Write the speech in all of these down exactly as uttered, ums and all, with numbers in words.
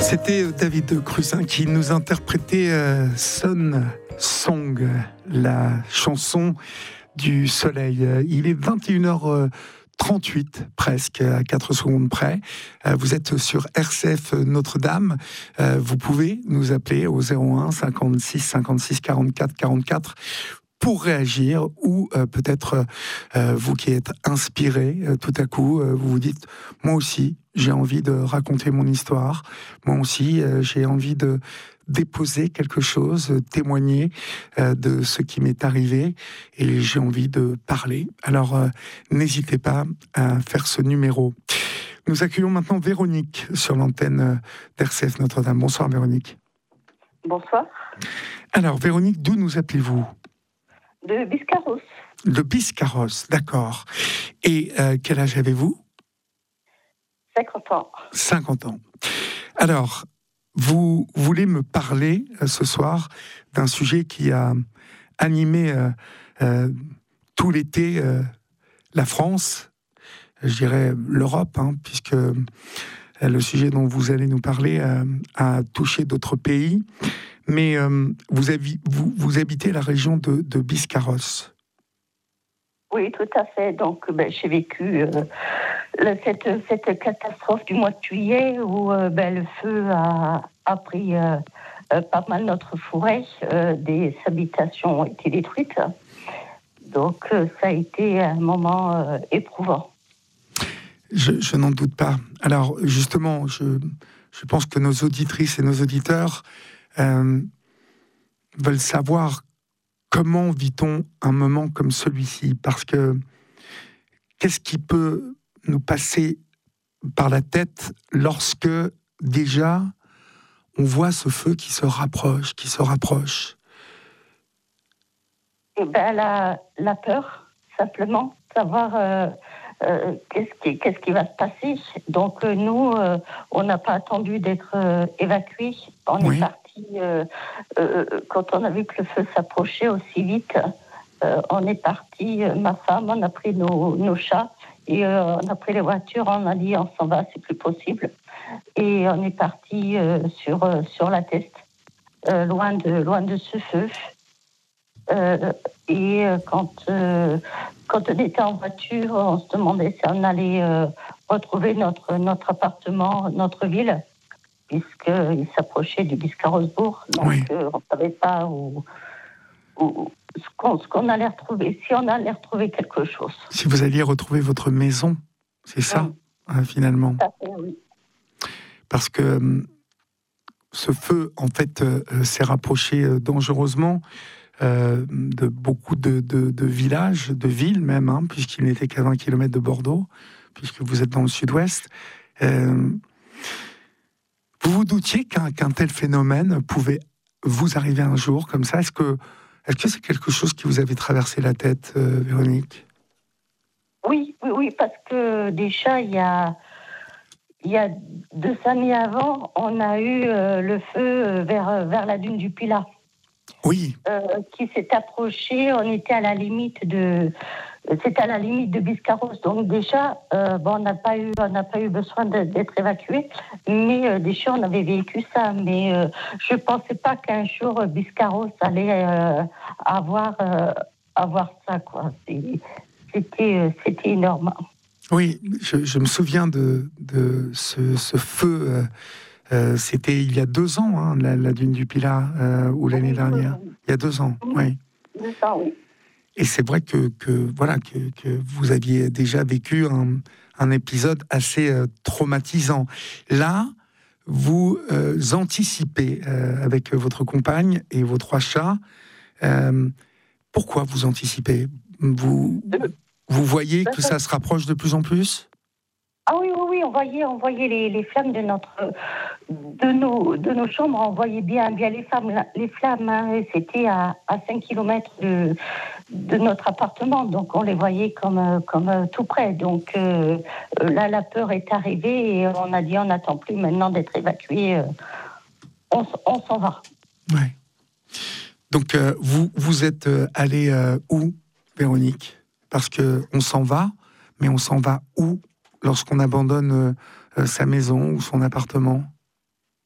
C'était David Cruzin qui nous interprétait euh, Sun Song, la chanson du soleil. Il est vingt et une heures trente-huit, presque, à quatre secondes près. Vous êtes sur R C F Notre-Dame. Vous pouvez nous appeler au zéro un cinquante-six cinquante-six quarante-quatre quarante-quatre pour réagir, ou euh, peut-être euh, vous qui êtes inspiré, euh, tout à coup, euh, vous vous dites, moi aussi, j'ai envie de raconter mon histoire, moi aussi, euh, j'ai envie de déposer quelque chose, euh, témoigner euh, de ce qui m'est arrivé, et j'ai envie de parler. Alors, euh, n'hésitez pas à faire ce numéro. Nous accueillons maintenant Véronique sur l'antenne d'R C F Notre-Dame. Bonsoir Véronique. Bonsoir. Alors Véronique, d'où nous appelez-vous ? De Biscarrosse. De Biscarrosse, d'accord. Et euh, quel âge avez-vous ? cinquante ans. cinquante ans. Alors, vous voulez me parler euh, ce soir d'un sujet qui a animé euh, euh, tout l'été euh, la France, je dirais l'Europe, hein, puisque euh, le sujet dont vous allez nous parler euh, a touché d'autres pays. Mais euh, vous, habi- vous, vous habitez la région de, de Biscarrosse. Oui, tout à fait. Donc, ben, j'ai vécu euh, le- cette, cette catastrophe du mois de juillet où euh, ben, le feu a, a pris euh, euh, pas mal notre forêt. Euh, des habitations ont été détruites. Donc, euh, ça a été un moment euh, éprouvant. Je, je n'en doute pas. Alors, justement, je, je pense que nos auditrices et nos auditeurs euh, veulent savoir comment vit-on un moment comme celui-ci. Parce que qu'est-ce qui peut nous passer par la tête lorsque déjà on voit ce feu qui se rapproche, qui se rapproche ? Et ben, la, la peur, simplement, savoir euh, euh, qu'est-ce, qui, qu'est-ce qui va se passer. Donc, euh, nous, euh, on n'a pas attendu d'être euh, évacués. On Oui. est partis, euh, euh, quand on a vu que le feu s'approchait aussi vite, euh, on est partis, euh, ma femme, on a pris nos, nos chats, et euh, on a pris les voitures, on a dit on s'en va, c'est plus possible. Et on est partis euh, sur, euh, sur la Teste, euh, loin, de, loin de ce feu. Euh, et euh, quand, euh, quand on était en voiture, on se demandait si on allait euh, retrouver notre, notre appartement, notre ville, puisqu'il s'approchait du Biscarrosse-Bourg. Donc, Oui. euh, on ne savait pas où, où, ce, qu'on, ce qu'on allait retrouver, si on allait retrouver quelque chose. Si vous alliez retrouver votre maison, c'est ça, Hum. hein, finalement. Tout à fait, oui. Parce que euh, ce feu, en fait, euh, s'est rapproché euh, dangereusement euh, de beaucoup de, de, de villages, de villes même, hein, puisqu'il n'était qu'à vingt kilomètres de Bordeaux, puisque vous êtes dans le sud-ouest. Euh, vous vous doutiez qu'un, qu'un tel phénomène pouvait vous arriver un jour comme ça ? Est-ce que, est-ce que c'est quelque chose qui vous avait traversé la tête, euh, Véronique ? Oui, oui, oui, parce que déjà, il y a, il y a deux années avant, on a eu euh, le feu vers, vers la dune du Pilat. Oui, Euh, qui s'est approché, on était à la limite de, c'était à la limite de Biscarrosse. Donc déjà, euh, bon, on n'a pas eu, on n'a pas eu besoin de, d'être évacué, mais euh, déjà on avait vécu ça. Mais euh, je pensais pas qu'un jour euh, Biscarrosse allait euh, avoir, euh, avoir ça, quoi. C'est- C'était, euh, c'était énorme. oui, je, je me souviens de, de ce, ce feu. euh, euh, c'était il y a deux ans, hein, la, la dune du Pilat, euh, ou l'année Oui, dernière. oui, Il y a deux ans, oui. oui. C'est ça, oui. Et c'est vrai que, que voilà que, que vous aviez déjà vécu un, un épisode assez euh, traumatisant. Là, vous euh, anticipez euh, avec votre compagne et vos trois chats. Euh, pourquoi vous anticipez ? Vous vous voyez que ça se rapproche de plus en plus ? Ah oui, oui, oui, on voyait, on voyait les, les flammes de notre, de nos, de nos chambres, on voyait bien, bien les flammes, les flammes. Hein, et c'était à, à cinq kilomètres de, de notre appartement, donc on les voyait comme, comme tout près. Donc euh, là, la peur est arrivée et on a dit, on n'attend plus maintenant d'être évacué, euh, on, on s'en va. Ouais. Donc euh, vous vous êtes euh, allé euh, où, Véronique ? Parce que on s'en va, mais on s'en va où lorsqu'on abandonne euh, euh, sa maison ou son appartement ?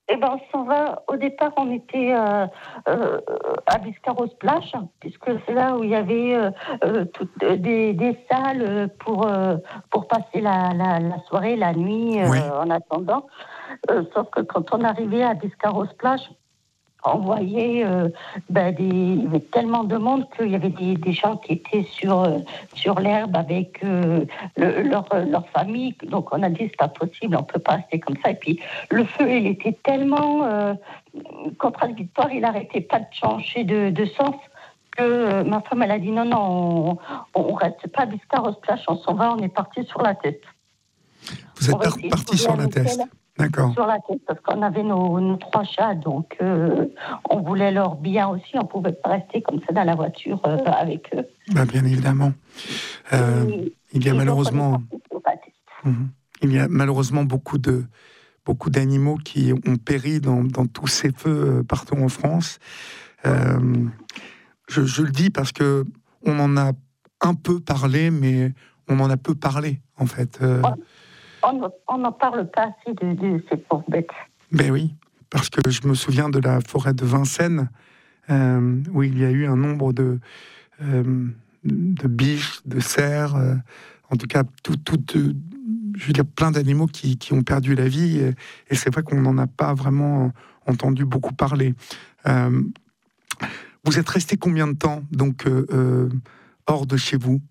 Eh ben, on s'en va. Au départ, on était euh, euh, à Biscarrosse-Plage, puisque c'est là où il y avait euh, euh, toutes, euh, des, des salles pour, euh, pour passer la, la, la soirée, la nuit, euh, Oui. en attendant. Euh, sauf que quand on arrivait à Biscarrosse-Plage, on voyait euh, ben, des, il y avait tellement de monde qu'il y avait des, des gens qui étaient sur, euh, sur l'herbe avec euh, le, leur, leur famille. Donc on a dit c'est pas possible, on peut pas rester comme ça. Et puis le feu, il était tellement euh, contradictoire, il n'arrêtait pas de changer de, de sens que euh, ma femme elle a dit non non, on, on reste pas à Biscarrosse-Plage, on s'en va, on est parti sur la tête. Vous êtes par- parti sur la tête. D'accord. Sur la tête, parce qu'on avait nos, nos trois chats, donc euh, on voulait leur bien aussi, on ne pouvait pas rester comme ça dans la voiture euh, avec eux. Bah, bien évidemment. Euh, Et, il y a et malheureusement, donc, on est parti sur la tête. Mhm. il y a malheureusement beaucoup de beaucoup d'animaux qui ont péri dans, dans tous ces feux euh, partout en France. Euh, je, je le dis parce que on en a un peu parlé, mais on en a peu parlé en fait. Euh, On n'en parle pas assez de, de ces pauvres bêtes. Ben oui, parce que je me souviens de la forêt de Vincennes, euh, où il y a eu un nombre de, euh, de biches, de cerfs, euh, en tout cas, tout, tout, euh, je veux dire, plein d'animaux qui, qui ont perdu la vie. Et, et c'est vrai qu'on n'en a pas vraiment entendu beaucoup parler. Euh, vous êtes resté combien de temps, donc, euh, euh, hors de chez vous?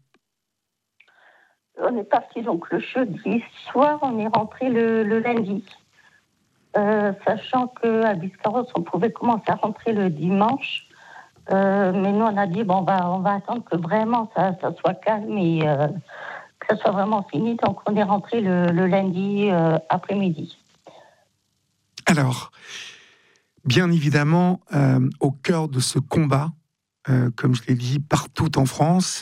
On est parti donc le jeudi soir, on est rentré le, le lundi. Euh, sachant qu'à Biscarrosse, on pouvait commencer à rentrer le dimanche. Euh, mais nous, on a dit, bon, on va, on va attendre que vraiment ça, ça soit calme et euh, que ça soit vraiment fini. Donc, on est rentré le, le lundi euh, après-midi. Alors, bien évidemment, euh, au cœur de ce combat, euh, comme je l'ai dit, partout en France,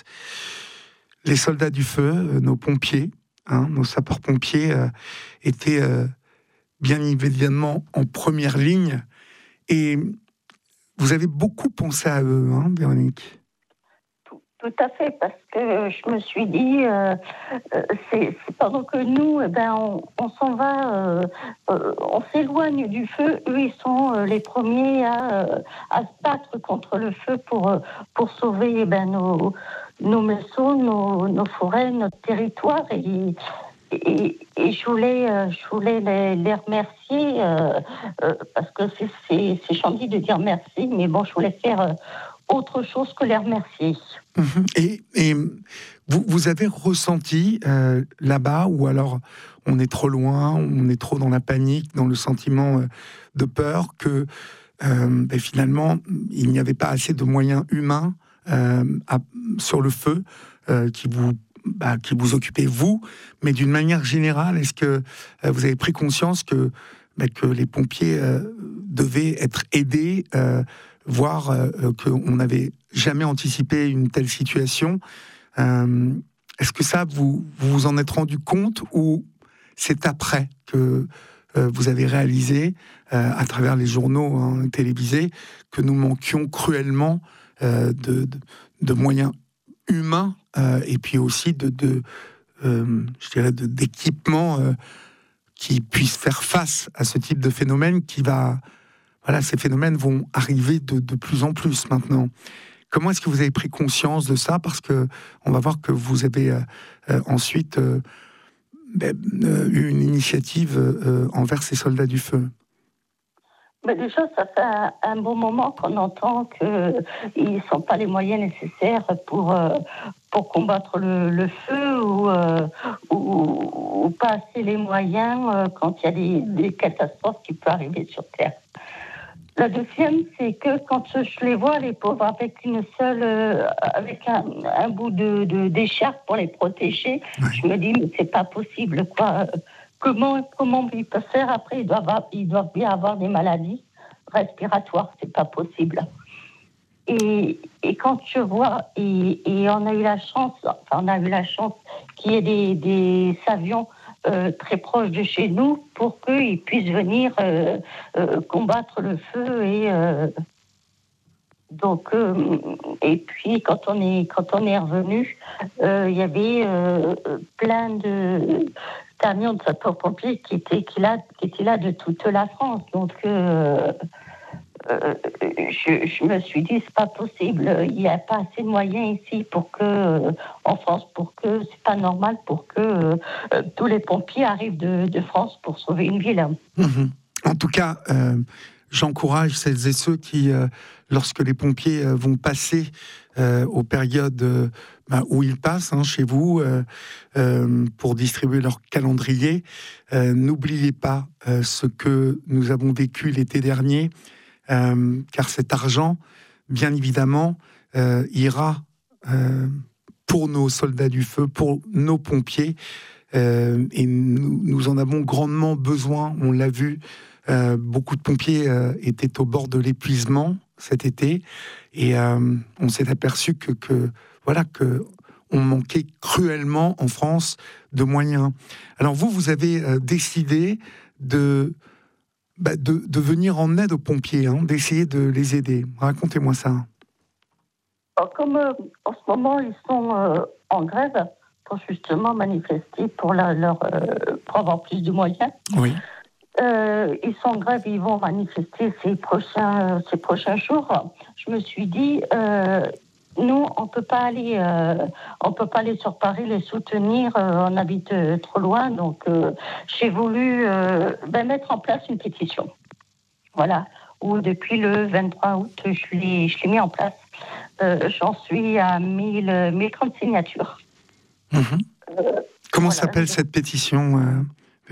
les soldats du feu, euh, nos pompiers, hein, nos sapeurs-pompiers, euh, étaient euh, bien évidemment en première ligne. Et vous avez beaucoup pensé à eux, hein, Véronique? Tout, tout à fait, parce que je me suis dit, euh, euh, c'est, c'est pendant que nous, eh ben, on, on s'en va, euh, euh, on s'éloigne du feu, eux, ils sont euh, les premiers à, euh, à se battre contre le feu pour, euh, pour sauver eh ben, nos, nos maisons, nos, nos forêts, notre territoire. Et, et, et je voulais, euh, je voulais les, les remercier, euh, euh, parce que c'est, c'est, c'est gentil de dire merci, mais bon, je voulais faire euh, autre chose que les remercier. Mhm. Et, et vous, vous avez ressenti euh, là-bas, ou alors on est trop loin, on est trop dans la panique, dans le sentiment euh, de peur, que euh, ben, finalement, il n'y avait pas assez de moyens humains euh, à, sur le feu euh, qui vous bah, qui vous occupez vous, mais d'une manière générale, est-ce que euh, vous avez pris conscience que bah, que les pompiers euh, devaient être aidés, euh, voire euh, qu'on n'avait jamais anticipé une telle situation? euh, Est-ce que ça, vous, vous vous en êtes rendu compte, ou c'est après que euh, vous avez réalisé, euh, à travers les journaux hein, télévisés, que nous manquions cruellement euh, de, de, de moyens humains euh, et puis aussi de, de euh, je dirais, de, d'équipements euh, qui puissent faire face à ce type de phénomène qui va... Voilà, ces phénomènes vont arriver de, de plus en plus maintenant. Comment est-ce que vous avez pris conscience de ça? Parce que on va voir que vous avez euh, euh, ensuite euh, ben, euh, eu une initiative euh, envers ces soldats du feu. Mais déjà, ça fait un, un bon moment qu'on entend qu'ils ne sont pas les moyens nécessaires pour, euh, pour combattre le, le feu ou, euh, ou, ou pas assez les moyens euh, quand il y a des, des catastrophes qui peuvent arriver sur Terre. La deuxième, c'est que quand je les vois, les pauvres, avec une seule, euh, avec un, un bout de, de, d'écharpe pour les protéger, Ouais. je me dis, mais c'est pas possible, quoi. Comment, comment ils peuvent faire après? Ils doivent, ils doivent bien avoir des maladies respiratoires, c'est pas possible. Et, et quand je vois, et, et on a eu la chance, enfin, on a eu la chance qu'il y ait des, des avions euh, très proches de chez nous pour qu'ils puissent venir euh, euh, combattre le feu et euh, donc euh, et puis quand on est quand on est revenu, euh, il y avait euh, plein de camion de sapeurs-pompiers qui était, qui, là, qui était là de toute la France. Donc, euh, euh, je, je me suis dit, c'est pas possible. Il n'y a pas assez de moyens ici pour que, euh, en France, pour que c'est pas normal pour que euh, tous les pompiers arrivent de, de France pour sauver une ville. Mmh. En tout cas, euh, j'encourage celles et ceux qui, euh, lorsque les pompiers euh, vont passer euh, aux périodes euh, bah, où ils passent hein, chez vous euh, euh, pour distribuer leur calendrier, euh, n'oubliez pas euh, ce que nous avons vécu l'été dernier, euh, car cet argent, bien évidemment, euh, ira euh, pour nos soldats du feu, pour nos pompiers, euh, et nous, nous en avons grandement besoin, on l'a vu. Euh, beaucoup de pompiers euh, étaient au bord de l'épuisement cet été et euh, on s'est aperçu que, que voilà que on manquait cruellement en France de moyens. Alors vous, vous avez euh, décidé de, bah, de de venir en aide aux pompiers, hein, d'essayer de les aider. Racontez-moi ça. Comme euh, en ce moment ils sont euh, en grève pour justement manifester pour la, leur euh, pour avoir plus de moyens. Oui. Euh, ils sont en grève, ils vont manifester ces prochains, ces prochains jours. Je me suis dit, euh, nous, on peut pas aller, euh, on peut pas aller sur Paris les soutenir. Euh, on habite euh, trop loin, donc euh, j'ai voulu euh, ben, mettre en place une pétition. Voilà. Où depuis le vingt-trois août, je l'ai, je l'ai mis en place. Euh, j'en suis à mille, mille trente signatures. Mmh. Euh, Comment voilà. s'appelle cette pétition, euh, Véronique ?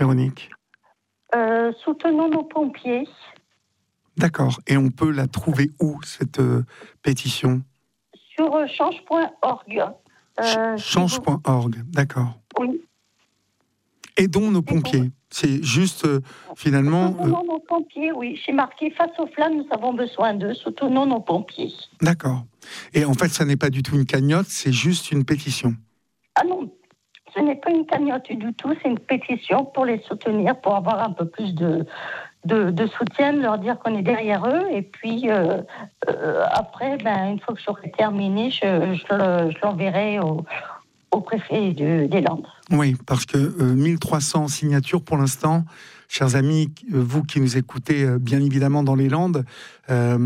Euh, soutenons nos pompiers. D'accord. Et on peut la trouver où, cette euh, pétition ? Sur euh, change point org. Euh, change point org, si vous... d'accord. Oui. Aidons nos pompiers. C'est juste, euh, finalement... Soutenons euh... nos pompiers, oui. J'ai marqué, face aux flammes, nous avons besoin d'eux. Soutenons nos pompiers. D'accord. Et en fait, ça n'est pas du tout une cagnotte, c'est juste une pétition. Ah non, ce n'est pas une cagnotte du tout, c'est une pétition pour les soutenir, pour avoir un peu plus de, de, de soutien, leur dire qu'on est derrière eux. Et puis, euh, euh, après, ben, une fois que j'aurai terminé, je, je, je l'enverrai au, au préfet de, des Landes. Oui, parce que euh, mille trois cents signatures pour l'instant, chers amis, vous qui nous écoutez euh, bien évidemment dans les Landes, euh,